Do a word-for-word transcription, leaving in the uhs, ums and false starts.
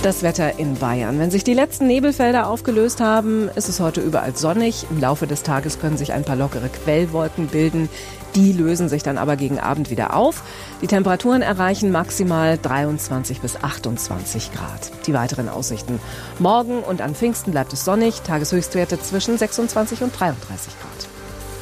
Das Wetter in Bayern. Wenn sich die letzten Nebelfelder aufgelöst haben, ist es heute überall sonnig. Im Laufe des Tages können sich ein paar lockere Quellwolken bilden. Die lösen sich dann aber gegen Abend wieder auf. Die Temperaturen erreichen maximal dreiundzwanzig bis achtundzwanzig Grad. Die weiteren Aussichten. Morgen und an Pfingsten bleibt es sonnig. Tageshöchstwerte zwischen sechsundzwanzig und dreiunddreißig Grad.